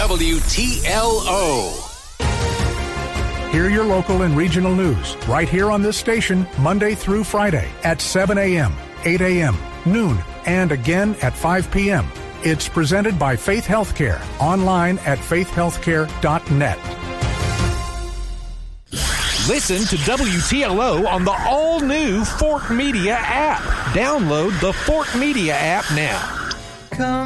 WTLO. Hear your local and regional news right here on this station Monday through Friday at 7 a.m., 8 a.m., noon, and again at 5 p.m. It's presented by Faith Healthcare, online at faithhealthcare.net. Listen to WTLO on the all-new Fork Media app. Download the Fork Media app now.